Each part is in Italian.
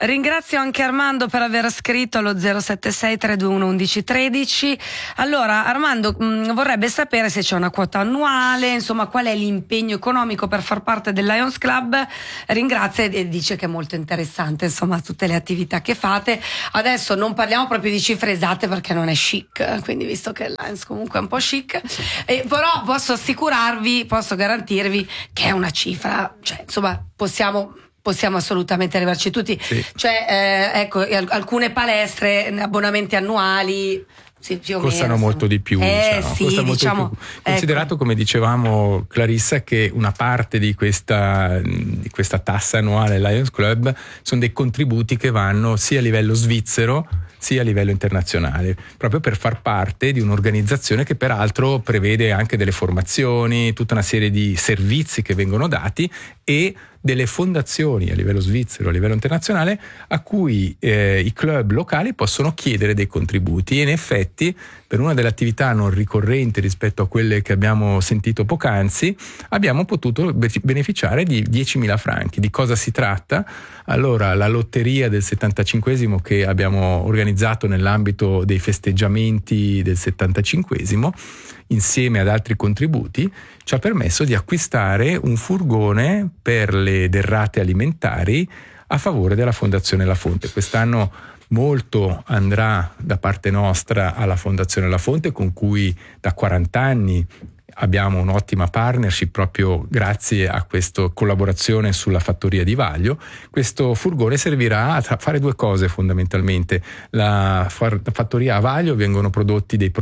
Ringrazio anche Armando per aver scritto allo 076 321 1113. Allora Armando vorrebbe sapere se c'è una quota annuale, insomma qual è l'impegno economico per far parte del Lions Club. Ringrazia e dice che è molto interessante, insomma, tutte le attività che fate. Adesso non parliamo proprio di cifre esatte perché non è chic, quindi visto che il Lions comunque è un po' chic, però posso assicurarvi, posso garantirvi che è una cifra, cioè insomma possiamo assolutamente arrivarci tutti. Sì. Cioè ecco, alcune palestre, abbonamenti annuali più o costano meno, molto di più, sì, costa molto diciamo, di più. Considerato, come dicevamo Clarissa, che una parte di questa tassa annuale Lions Club sono dei contributi che vanno sia a livello svizzero sia a livello internazionale, proprio per far parte di un'organizzazione che peraltro prevede anche delle formazioni, tutta una serie di servizi che vengono dati e delle fondazioni a livello svizzero, a livello internazionale, a cui i club locali possono chiedere dei contributi. E in effetti, per una delle attività non ricorrenti rispetto a quelle che abbiamo sentito poc'anzi, abbiamo potuto beneficiare di 10.000 franchi. Di cosa si tratta? Allora, la lotteria del 75esimo che abbiamo organizzato nell'ambito dei festeggiamenti del 75esimo, insieme ad altri contributi, ci ha permesso di acquistare un furgone per le derrate alimentari a favore della Fondazione La Fonte. Quest'anno molto andrà da parte nostra alla Fondazione La Fonte, con cui da 40 anni abbiamo un'ottima partnership proprio grazie a questa collaborazione sulla fattoria di Vaglio. Questo furgone servirà a fare due cose fondamentalmente. La fattoria a Vaglio vengono prodotti dei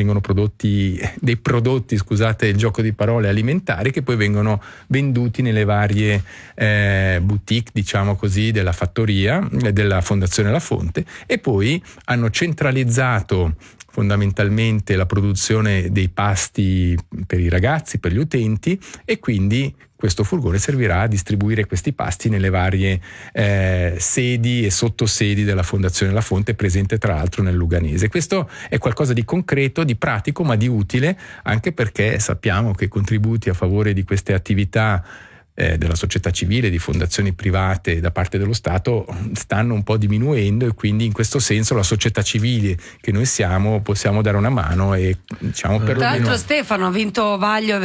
prodotti, scusate il gioco di parole, alimentari, che poi vengono venduti nelle varie boutique, diciamo così, della fattoria, della Fondazione La Fonte, e poi hanno centralizzato fondamentalmente la produzione dei pasti per i ragazzi, per gli utenti, e quindi questo furgone servirà a distribuire questi pasti nelle varie sedi e sottosedi della Fondazione La Fonte, presente tra l'altro nel Luganese. Questo è qualcosa di concreto, di pratico, ma di utile, anche perché sappiamo che i contributi a favore di queste attività della società civile, di fondazioni private da parte dello Stato stanno un po' diminuendo, e quindi in questo senso la società civile che noi siamo possiamo dare una mano e diciamo per tra l'altro Stefano ha vinto Vaglio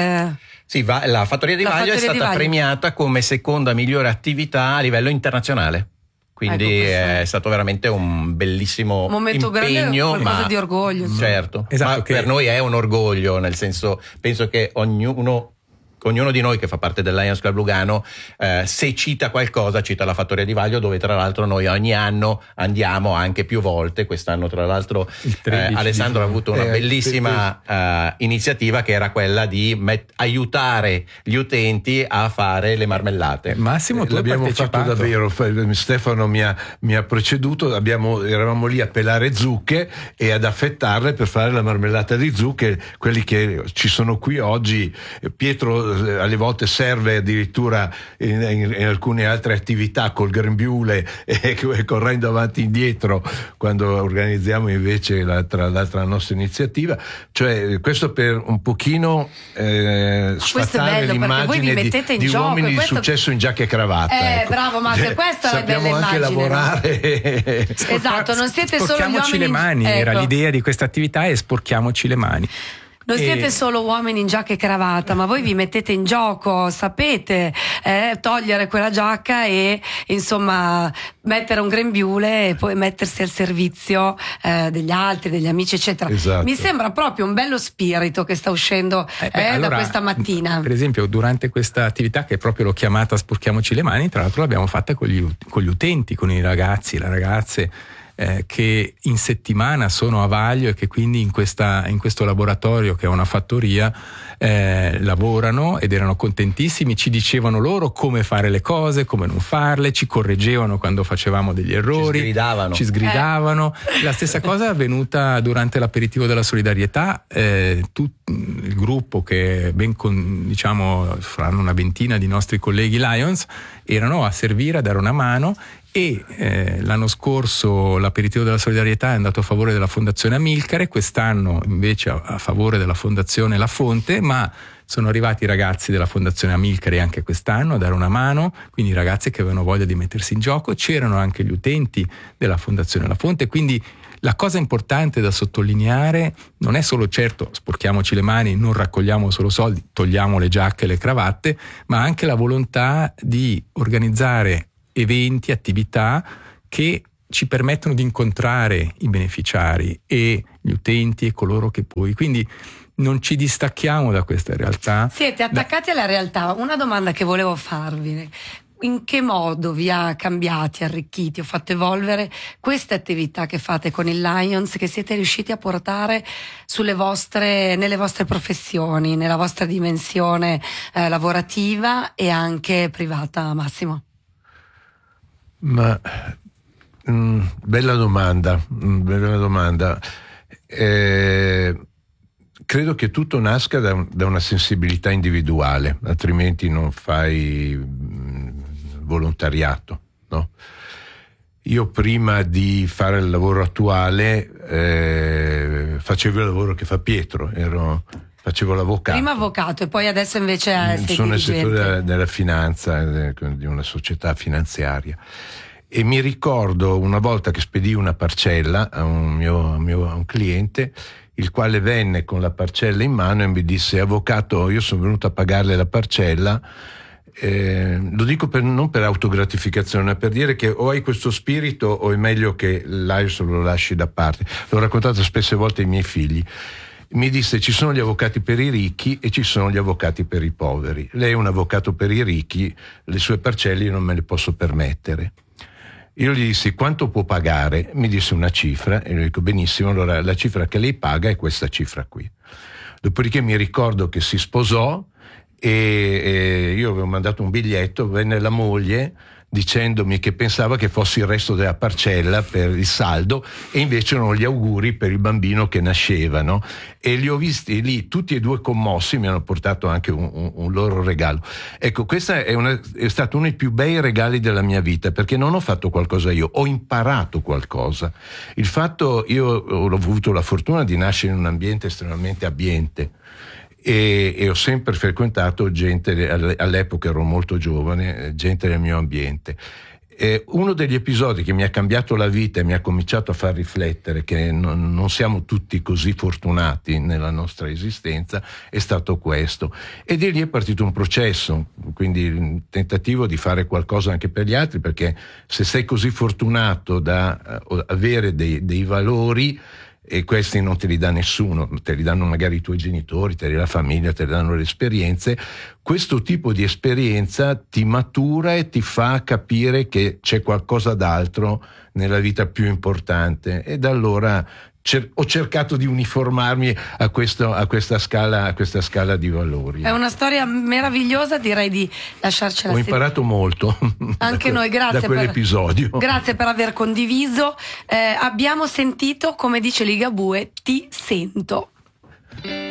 Sì, la fattoria di Vaglio è stata premiata come seconda migliore attività a livello internazionale. Quindi è stato veramente un bellissimo momento impegno, grande, qualcosa di orgoglio. Certo, esatto, ma per noi è un orgoglio, nel senso, penso che ognuno di noi che fa parte del Lions Club Lugano, se cita qualcosa, cita la fattoria di Vaglio, dove tra l'altro noi ogni anno andiamo anche più volte. Quest'anno tra l'altro Alessandro ha avuto una bellissima iniziativa, che era quella di aiutare gli utenti a fare le marmellate. Massimo, tu l'abbiamo fatto davvero, Stefano mi ha preceduto, eravamo lì a pelare zucche e ad affettarle per fare la marmellata di zucche, quelli che ci sono qui oggi. Pietro alle volte serve addirittura in alcune altre attività col grembiule e correndo avanti e indietro quando organizziamo invece l'altra nostra iniziativa. Cioè, questo per un pochino sfatare l'immagine di uomini di successo in giacca e cravatta. Ecco. Bravo Massimo, questa è bella immagine. Sappiamo anche lavorare. Esatto, non siete solo gli uomini. le mani, ecco. Era l'idea di questa attività, e sporchiamoci le mani. Non siete solo uomini in giacca e cravatta, ma voi vi mettete in gioco, sapete togliere quella giacca e insomma mettere un grembiule e poi mettersi al servizio degli altri, degli amici, eccetera. Esatto. Mi sembra proprio un bello spirito che sta uscendo allora, da questa mattina. Per esempio, durante questa attività, che proprio l'ho chiamata Sporchiamoci le mani, tra l'altro l'abbiamo fatta con gli utenti, con i ragazzi, le ragazze, che in settimana sono a Vaglio e che quindi in questo laboratorio, che è una fattoria, lavorano, ed erano contentissimi. Ci dicevano loro come fare le cose, come non farle, ci correggevano quando facevamo degli errori, ci sgridavano. La stessa cosa è avvenuta durante l'aperitivo della solidarietà. Tutto il gruppo, che saranno una ventina di nostri colleghi Lions, erano a servire, a dare una mano. E l'anno scorso l'aperitivo della solidarietà è andato a favore della Fondazione Amilcare, quest'anno invece a favore della Fondazione La Fonte, ma sono arrivati i ragazzi della Fondazione Amilcare anche quest'anno a dare una mano, quindi i ragazzi che avevano voglia di mettersi in gioco. C'erano anche gli utenti della Fondazione La Fonte, quindi la cosa importante da sottolineare non è solo, certo, sporchiamoci le mani, non raccogliamo solo soldi, togliamo le giacche e le cravatte, ma anche la volontà di organizzare eventi, attività che ci permettono di incontrare i beneficiari e gli utenti e coloro che poi, quindi non ci distacchiamo da questa realtà. Siete attaccati alla realtà. Una domanda che volevo farvi: in che modo vi ha cambiati, arricchiti o fatto evolvere queste attività che fate con il Lions, che siete riusciti a portare nelle vostre professioni, nella vostra dimensione lavorativa e anche privata, Massimo? Bella domanda. Credo che tutto nasca da una sensibilità individuale, altrimenti non fai volontariato, no? Io prima di fare il lavoro attuale facevo il lavoro che fa Pietro, facevo l'avvocato. Prima avvocato e poi adesso invece sono nel settore della finanza, di una società finanziaria. E mi ricordo una volta che spedii una parcella a un cliente, il quale venne con la parcella in mano e mi disse: avvocato, io sono venuto a pagarle la parcella. Lo dico non per autogratificazione, ma per dire che o hai questo spirito o è meglio che l'Aios lo lasci da parte. L'ho raccontato spesse volte ai miei figli. Mi disse: ci sono gli avvocati per i ricchi e ci sono gli avvocati per i poveri. Lei è un avvocato per i ricchi, le sue parcelle io non me le posso permettere. Io gli dissi: quanto può pagare? Mi disse una cifra e gli dico: benissimo, allora la cifra che lei paga è questa cifra qui. Dopodiché mi ricordo che si sposò e io avevo mandato un biglietto, venne la moglie dicendomi che pensava che fosse il resto della parcella per il saldo e invece erano gli auguri per il bambino che nasceva, no? E li ho visti lì tutti e due commossi, mi hanno portato anche un loro regalo. Ecco, questo è stato uno dei più bei regali della mia vita, perché non ho fatto qualcosa io, ho imparato qualcosa. Io ho avuto la fortuna di nascere in un ambiente estremamente abbiente e ho sempre frequentato gente, all'epoca ero molto giovane, gente del mio ambiente. Uno degli episodi che mi ha cambiato la vita e mi ha cominciato a far riflettere che non siamo tutti così fortunati nella nostra esistenza è stato questo, e di lì è partito un processo, quindi il tentativo di fare qualcosa anche per gli altri, perché se sei così fortunato da avere dei valori, e questi non te li dà nessuno, te li danno magari i tuoi genitori, te li dà la famiglia, te li danno le esperienze. Questo tipo di esperienza ti matura e ti fa capire che c'è qualcosa d'altro nella vita più importante, e da allora ho cercato di uniformarmi a questa scala di valori. È una storia meravigliosa, direi di lasciarcela. Ho imparato molto anche noi, grazie da quell'episodio. Grazie per aver condiviso. Abbiamo sentito, come dice Ligabue, ti sento.